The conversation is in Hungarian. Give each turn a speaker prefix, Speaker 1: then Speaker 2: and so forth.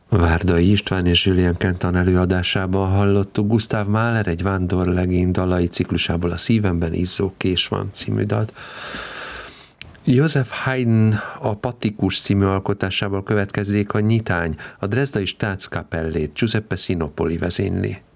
Speaker 1: Várdai István és Julien Kentan előadásában hallottuk Gustav Mahler egy vándorlegény dalai ciklusából a Szívemben izzó kés van című dalt. Joseph Haydn a Patikus című alkotásából következzék a Nyitány, a Dresdai Staatskapellét Giuseppe Sinopoli vezényli.